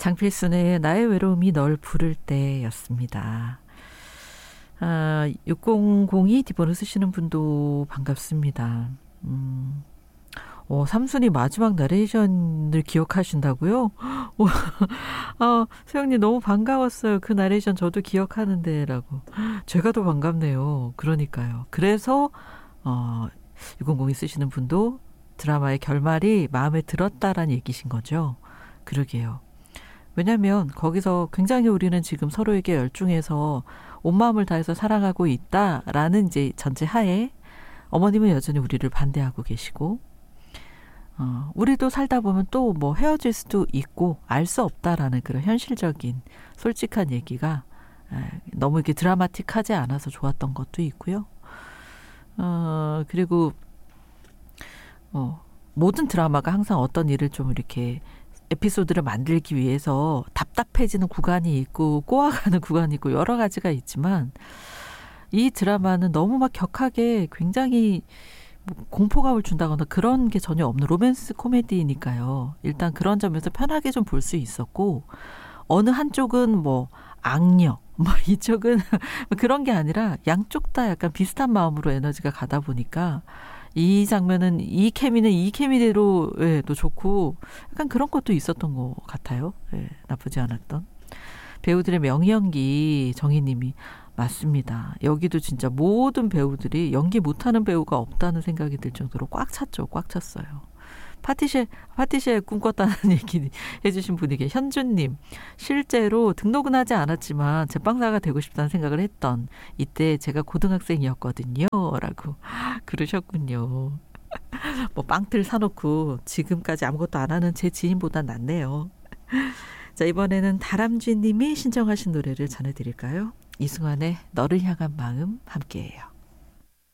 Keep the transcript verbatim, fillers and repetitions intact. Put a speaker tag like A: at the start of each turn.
A: 장필순의 나의 외로움이 널 부를 때였습니다. 아, 육공공이 디번을 쓰시는 분도 반갑습니다. 음, 어, 삼순이 마지막 나레이션을 기억하신다고요? 어, 아, 소영님 너무 반가웠어요. 그 나레이션 저도 기억하는데 라고. 제가 더 반갑네요. 그러니까요. 그래서 어, 육공공이 쓰시는 분도 드라마의 결말이 마음에 들었다라는 얘기신 거죠. 그러게요. 왜냐하면 거기서 굉장히 우리는 지금 서로에게 열중해서 온 마음을 다해서 사랑하고 있다라는 이제 전제하에 어머님은 여전히 우리를 반대하고 계시고, 어, 우리도 살다 보면 또 뭐 헤어질 수도 있고 알 수 없다라는 그런 현실적인 솔직한 얘기가 에, 너무 이렇게 드라마틱하지 않아서 좋았던 것도 있고요. 어, 그리고 어, 모든 드라마가 항상 어떤 일을 좀 이렇게 에피소드를 만들기 위해서 답답해지는 구간이 있고 꼬아가는 구간이 있고 여러 가지가 있지만 이 드라마는 너무 막 격하게 굉장히 공포감을 준다거나 그런 게 전혀 없는 로맨스 코미디니까요. 일단 그런 점에서 편하게 좀 볼 수 있었고 어느 한쪽은 뭐 악력 뭐 이쪽은 그런 게 아니라 양쪽 다 약간 비슷한 마음으로 에너지가 가다 보니까 이 장면은 이 케미는 이 케미대로 예, 또 좋고 약간 그런 것도 있었던 것 같아요. 예, 나쁘지 않았던. 배우들의 명연기 정희님이 맞습니다. 여기도 진짜 모든 배우들이 연기 못하는 배우가 없다는 생각이 들 정도로 꽉 찼죠. 꽉 찼어요. 파티쉐, 파티쉐 꿈꿨다는 얘기 해주신 분이 계세요. 현주님, 실제로 등록은 하지 않았지만 제빵사가 되고 싶다는 생각을 했던 이때 제가 고등학생이었거든요. 라고 그러셨군요. 뭐 빵틀 사놓고 지금까지 아무것도 안 하는 제 지인보다 낫네요. 자, 이번에는 다람쥐님이 신청하신 노래를 전해드릴까요? 이승환의 너를 향한 마음 함께해요.